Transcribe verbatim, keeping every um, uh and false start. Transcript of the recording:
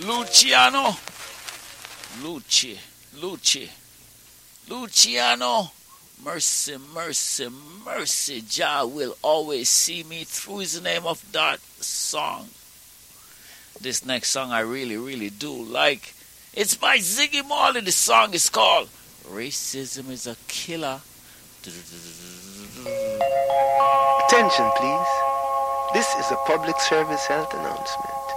Luciano. Luci. Luci. Luciano. Mercy, mercy, mercy. Jah will always see me through his name of that song. This next song I really, really do like. It's by Ziggy Marley. The song is called Racism is a Killer. Attention, please. This is a public service health announcement.